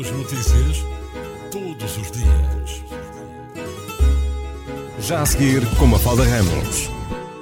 As notícias todos os dias. Já a seguir com Mafalda Ramos.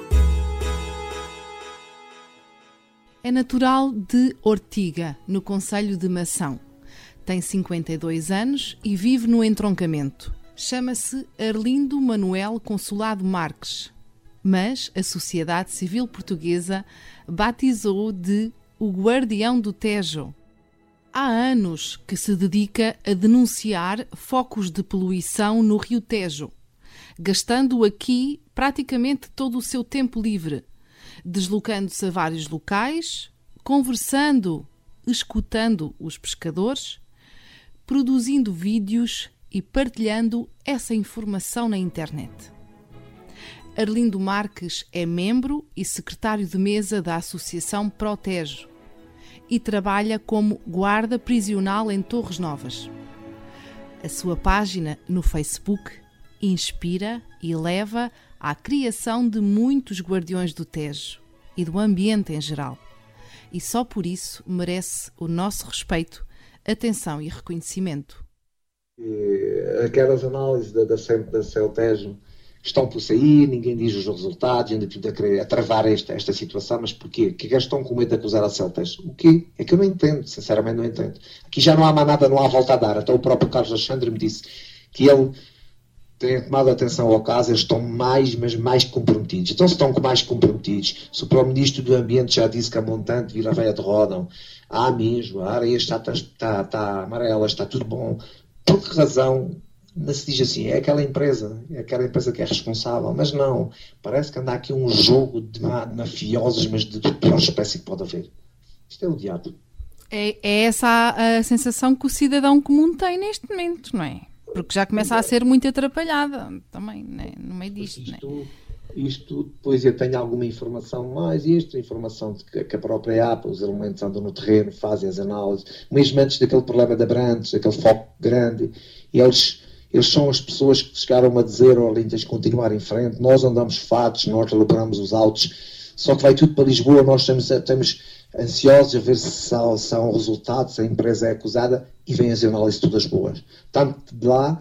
É natural de Ortiga, no concelho de Mação. Tem 52 anos e vive no entroncamento. Chama-se Arlindo Manuel Consolado Marques, mas a sociedade civil portuguesa batizou-o de o Guardião do Tejo. Há anos que se dedica a denunciar focos de poluição no Rio Tejo, gastando aqui praticamente todo o seu tempo livre, deslocando-se a vários locais, conversando, escutando os pescadores, produzindo vídeos e partilhando essa informação na internet. Arlindo Marques é membro e secretário de mesa da Associação Protejo e trabalha como guarda prisional em Torres Novas. A sua página no Facebook inspira e leva à criação de muitos guardiões do Tejo e do ambiente em geral. E só por isso merece o nosso respeito, atenção e reconhecimento. Aquelas análises da CELTEJO estão por sair, ninguém diz os resultados, ainda tudo a querer travar esta situação, mas porquê? Que estão com medo de acusar a CELTEJO? O quê? É que eu não entendo, sinceramente não entendo. Aqui já não há mais nada, não há volta a dar. Até o próprio Carlos Alexandre me disse que ele tem tomado atenção ao caso, eles estão mais comprometidos. Então se estão mais comprometidos, se o Primeiro-Ministro do Ambiente já disse que a montante Vila Velha de Ródão, mesmo, a areia está amarela, está tudo bom, por que razão não se diz assim, é aquela empresa que é responsável, mas não, parece que anda aqui um jogo de mafiosos, mas de pior espécie que pode haver. Isto é o diabo. É essa a sensação que o cidadão comum tem neste momento, não é? Porque já começa a ser muito atrapalhada também, né? No meio disto. Isto, depois eu tenho alguma informação mais, e esta informação de que a própria APA, os elementos andam no terreno, fazem as análises, mesmo antes daquele problema da Brantes, aquele foco grande, e eles são as pessoas que chegaram a dizer, olha, tens de continuar em frente, nós andamos fatos, nós elaboramos os autos, só que vai tudo para Lisboa, nós estamos ansiosos a ver se são resultados, se a empresa é acusada, e vêm as análises todas boas. Tanto de lá,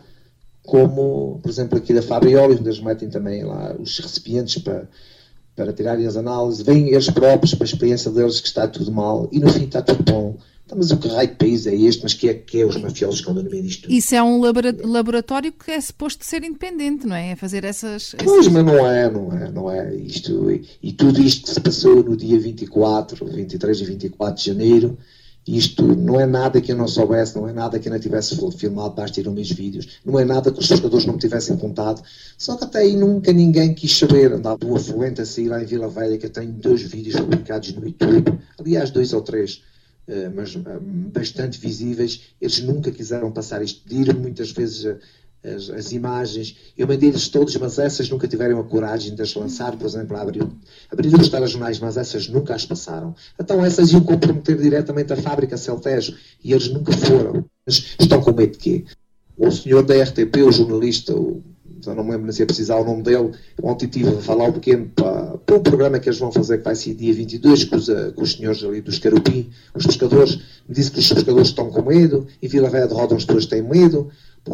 como, por exemplo, aqui da Fabrioli, onde eles metem também lá os recipientes para tirarem as análises, vêm eles próprios, para a experiência deles, que está tudo mal, e no fim está tudo bom. Então, mas o que raio de país é este? Mas que é os mafiosos que andam no meio disto tudo? Isso é um laboratório que é suposto ser independente, não é? É fazer essas... Pois, mas não é. E tudo isto que se passou no dia 23 e 24 de janeiro, isto não é nada que eu não soubesse, não é nada que eu não tivesse filmado, basta ir a meus vídeos, não é nada que os pescadores não me tivessem contado, só que até aí nunca ninguém quis saber. Andava do afluente a sair lá em Vila Velha, que eu tenho 2 vídeos publicados no YouTube, aliás 2 ou 3, mas bastante visíveis. Eles nunca quiseram passar isto, pediram muitas vezes as imagens, eu mandei-lhes todos, mas essas nunca tiveram a coragem de as lançar, por exemplo, a abrir os telejornais, mas essas nunca as passaram. Então essas iam comprometer diretamente a fábrica CELTEJO, e eles nunca foram. Mas estão com medo de quê? O senhor da RTP, o jornalista, já não me lembro se é precisar o nome dele, ontem estive a falar um pequeno para um programa que eles vão fazer, que vai ser dia 22, com os senhores ali dos Carupim, os pescadores, me disse que os pescadores estão com medo, e Vila Velha de Ródão as pessoas têm medo.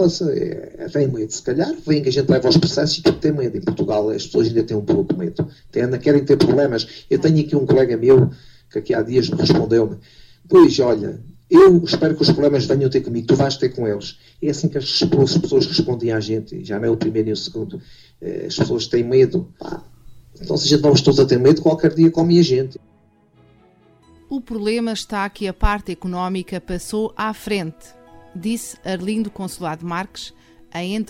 Vem medo, se calhar, vem que a gente leva aos processos e tudo tem medo. Em Portugal as pessoas ainda têm um pouco de medo, querem ter problemas. Eu tenho aqui um colega meu que aqui há dias me respondeu-me, pois olha, eu espero que os problemas venham ter comigo, tu vais ter com eles. É assim que as pessoas respondem à gente, já não é o primeiro nem o segundo. As pessoas têm medo. Então se a gente não todos a ter medo, qualquer dia come a gente. O problema está que a parte económica passou à frente, disse Arlindo Consolado Marques, a entrevista